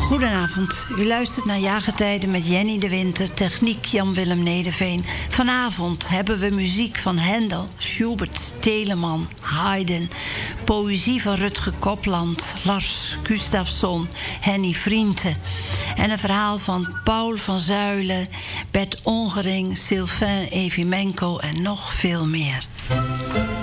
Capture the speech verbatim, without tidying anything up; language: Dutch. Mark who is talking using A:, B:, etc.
A: Goedenavond. U luistert naar Jaargetijden met Jenny de Winter, techniek Jan-Willem Nederveen. Vanavond hebben we muziek van Hendel, Schubert, Telemann, Haydn, poëzie van Rutger Kopland, Lars Gustafsson, Henny Vrienden en een verhaal van Paul van Zuilen, Bert Ongering, Sylvain Evimenko en nog veel meer.